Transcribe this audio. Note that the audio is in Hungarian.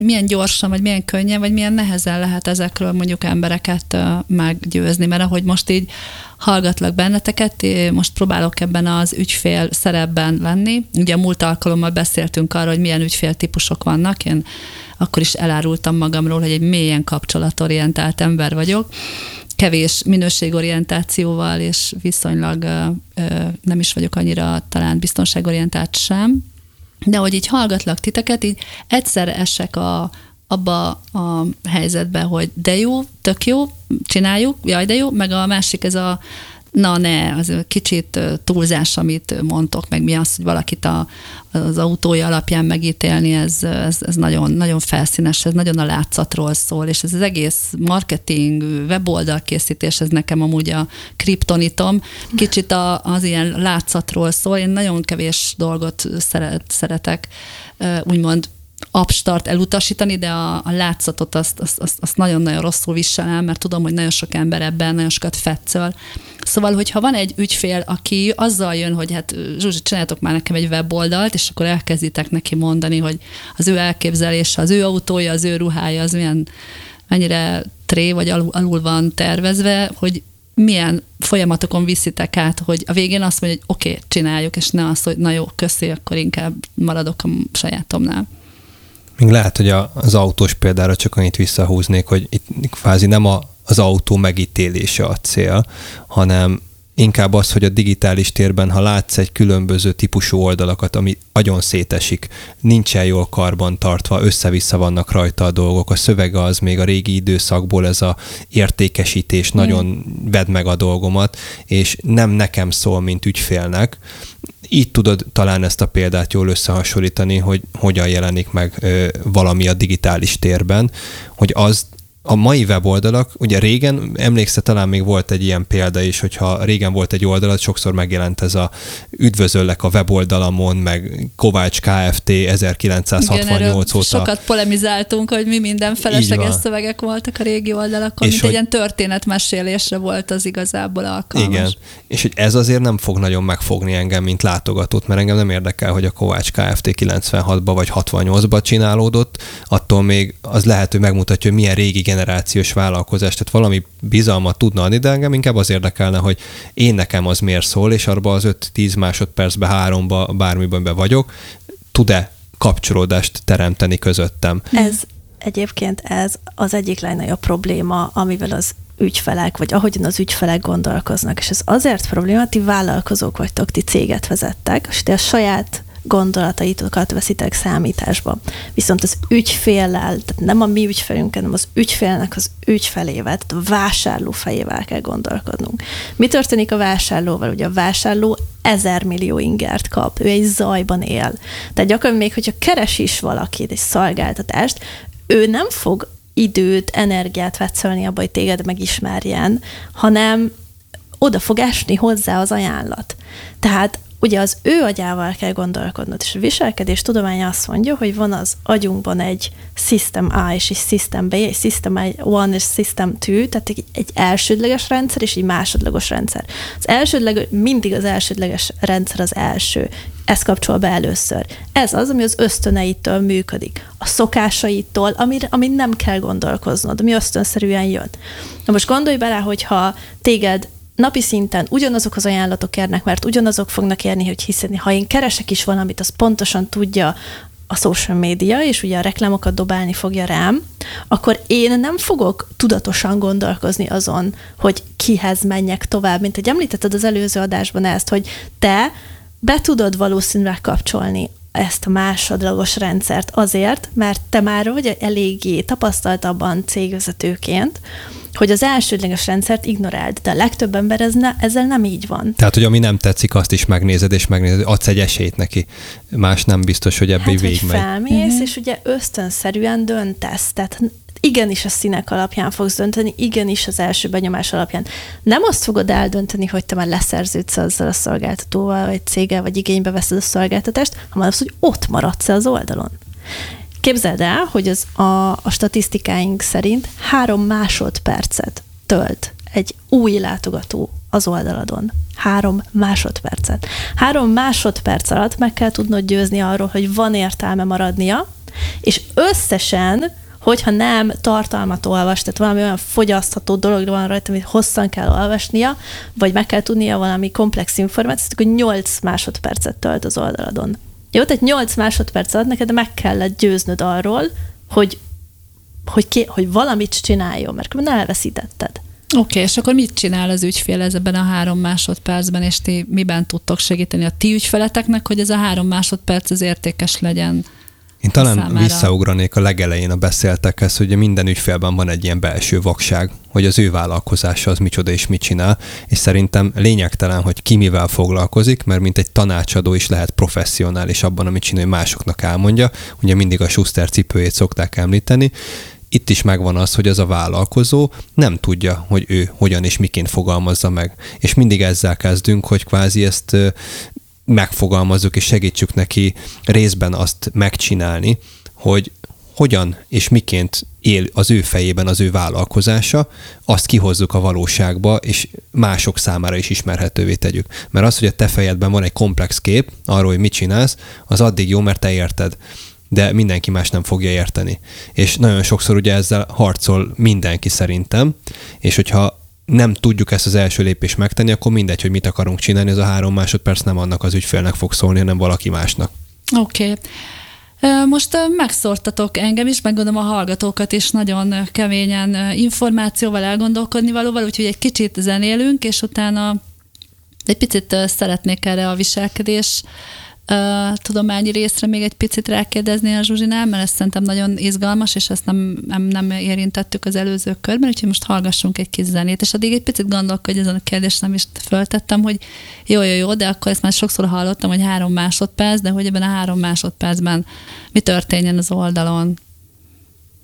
milyen gyorsan, vagy milyen könnyen, vagy milyen nehezen lehet ezekről mondjuk embereket meggyőzni, mert ahogy most így hallgatlak benneteket, most próbálok ebben az ügyfél szerepben lenni. Ugye múlt alkalommal beszéltünk arról, hogy milyen ügyféltípusok vannak, én akkor is elárultam magamról, hogy egy mélyen kapcsolatorientált ember vagyok, kevés minőségorientációval, és viszonylag nem is vagyok annyira talán biztonságorientált sem, de hogy így hallgatlak titeket, így egyszerre esek abba a helyzetbe, hogy de jó, tök jó, csináljuk, jaj de jó, meg a másik ez a na ne, az kicsit túlzás, amit mondtok, meg mi az, hogy valakit az autója alapján megítélni, ez nagyon, nagyon felszínes, ez nagyon a látszatról szól, és ez az egész marketing, weboldalkészítés, ez nekem amúgy a kriptonitom, kicsit az ilyen látszatról szól, én nagyon kevés dolgot szeretek, úgymond abstart elutasítani, de a látszatot azt nagyon-nagyon rosszul viselem, mert tudom, hogy nagyon sok ember ebben nagyon sokat fetszöl. Szóval, hogyha van egy ügyfél, aki azzal jön, hogy hát Zsuzsi, csináljátok már nekem egy weboldalt, és akkor elkezditek neki mondani, hogy az ő elképzelése, az ő autója, az ő ruhája, az mennyire vagy alul van tervezve, hogy milyen folyamatokon viszitek át, hogy a végén azt mondja, hogy oké, csináljuk, és ne azt, hogy na jó, köszi, akkor inkább maradok a sajátomnál. Még lehet, hogy az autós példára csak annyit visszahúznék, hogy itt kvázi nem az autó megítélése a cél, hanem inkább az, hogy a digitális térben, ha látsz egy különböző típusú oldalakat, ami agyon szétesik, nincsen jól karban tartva, össze-vissza vannak rajta a dolgok, a szövege az még a régi időszakból, ez a értékesítés, nagyon vedd meg a dolgomat, és nem nekem szól, mint ügyfélnek. Így tudod talán ezt a példát jól összehasonlítani, hogy hogyan jelenik meg valami a digitális térben, hogy az a mai weboldalak, ugye régen, emlékszel, talán még volt egy ilyen példa is, hogyha régen volt egy oldalat, sokszor megjelent ez a üdvözöllek a weboldalamon, meg Kovács Kft. 1968 óta. Sokat polemizáltunk, hogy mi minden felesleges szövegek voltak a régi oldalakon, és mint egy ilyen történetmesélésre volt az igazából alkalmas. Igen, és hogy ez azért nem fog nagyon megfogni engem, mint látogatót, mert engem nem érdekel, hogy a Kovács Kft. 96-ba vagy 68-ba csinálódott, attól még az lehet, hogy megmutatja, hogy milyen régi generációs vállalkozás, tehát valami bizalmat tudna adni, de engem inkább az érdekelne, hogy nekem az miért szól, és arba az 5-10 másodpercbe, 3-ba, bármiben be vagyok, tud-e kapcsolódást teremteni közöttem? Egyébként ez az egyik legnagyobb probléma, amivel az ügyfelek, vagy ahogyan az ügyfelek gondolkoznak, és ez azért probléma, ti vállalkozók vagytok, ti céget vezettek, és ti a saját gondolataitokat veszitek számításba. Viszont az ügyféllel, tehát nem a mi ügyfelünkkel, hanem az ügyfélnek az ügyfelével, tehát a vásárló fejével kell gondolkodnunk. Mi történik a vásárlóval? Ugye a vásárló 1000 millió ingert kap, ő egy zajban él. Tehát gyakran még, hogyha keres is valakit, egy szolgáltatást, ő nem fog időt, energiát vetszölni abba, hogy téged megismerjen, hanem oda fog esni hozzá az ajánlat. Tehát ugye az ő agyával kell gondolkodnod, és a viselkedés tudománya azt mondja, hogy van az agyunkban egy System A és egy System B, egy System 1 és System 2, tehát egy elsődleges rendszer és egy másodlagos rendszer. Mindig az elsődleges rendszer az első. Ez kapcsol be először. Ez az, ami az ösztöneitől működik. A szokásaitól, amin nem kell gondolkoznod, ami ösztönszerűen jön. Na most gondolj bele, hogyha téged napi szinten ugyanazok az ajánlatok érnek, mert ugyanazok fognak érni, hogy hiszen ha én keresek is valamit, az pontosan tudja a social media, és ugye a reklámokat dobálni fogja rám, akkor én nem fogok tudatosan gondolkozni azon, hogy kihez menjek tovább, mint hogy említetted az előző adásban ezt, hogy te be tudod valószínűleg kapcsolni ezt a másodlagos rendszert azért, mert te már vagy eléggé tapasztaltabban cégvezetőként, hogy az elsődleges rendszert ignoráld, de a legtöbb ember ezzel nem így van. Tehát, hogy ami nem tetszik, azt is megnézed, és adsz egy esélyt neki. Más nem biztos, hogy ebből végigmegy. Hogy felmész, és ugye ösztönszerűen döntesz. Tehát igenis a színek alapján fogsz dönteni, igenis az első benyomás alapján. Nem azt fogod eldönteni, hogy te már leszerződsz azzal a szolgáltatóval, vagy céggel, vagy igénybe veszed a szolgáltatást, hanem az, hogy ott maradsz az oldalon. Képzeld el, hogy a statisztikáink szerint 3 másodpercet tölt egy új látogató az oldaladon. 3 másodpercet. 3 másodperc alatt meg kell tudnod győzni arról, hogy van értelme maradnia, És összesen, hogyha nem tartalmat olvas, tehát valami olyan fogyasztható dologra van rajta, amit hosszan kell olvasnia, vagy meg kell tudnia valami komplex információt, akkor 8 másodpercet tölt az oldaladon. Jó, tehát 8 másodperc alatt neked meg kellett győznöd arról, hogy valamit csináljon, mert nem elveszítetted. Oké, és akkor mit csinál az ügyfél ebben a 3 másodpercben, és ti miben tudtok segíteni a ti ügyfeleteknek, hogy ez a 3 másodperc az értékes legyen? Én talán visszaugranék a legelején a beszéltekhez, hogy minden ügyfélben van egy ilyen belső vakság, hogy az ő vállalkozása az micsoda és mit csinál, és szerintem lényegtelen, hogy ki mivel foglalkozik, mert mint egy tanácsadó is lehet professzionális abban, amit csinál, hogy másoknak elmondja. Ugye mindig a Schuster cipőjét szokták említeni. Itt is megvan az, hogy az a vállalkozó nem tudja, hogy ő hogyan és miként fogalmazza meg. És mindig ezzel kezdünk, hogy kvázi ezt megfogalmazzuk és segítsük neki részben azt megcsinálni, hogy hogyan és miként él az ő fejében az ő vállalkozása, azt kihozzuk a valóságba, és mások számára is ismerhetővé tegyük. Mert az, hogy a te fejedben van egy komplex kép arról, hogy mit csinálsz, az addig jó, mert te érted. De mindenki más nem fogja érteni. És nagyon sokszor ugye ezzel harcol mindenki szerintem, és hogyha nem tudjuk ezt az első lépést megtenni, akkor mindegy, hogy mit akarunk csinálni, ez a 3 másodperc nem annak az ügyfélnek fog szólni, hanem valaki másnak. Oké. Most megszórtatok engem is, meg gondolom a hallgatókat is nagyon keményen információval, elgondolkodni valóval, úgyhogy egy kicsit zenélünk, és utána egy picit szeretnék erre a viselkedés tudományi részre még egy picit rákérdezni a Zsuzsinál, mert ez szerintem nagyon izgalmas, és ezt nem érintettük az előző körben, úgyhogy most hallgassunk egy kis zenét, és addig egy picit gondolkodj, ezen a kérdést nem is föltettem, hogy jó, de akkor ezt már sokszor hallottam, hogy 3 másodperc, de hogy ebben a 3 másodpercben mi történjen az oldalon.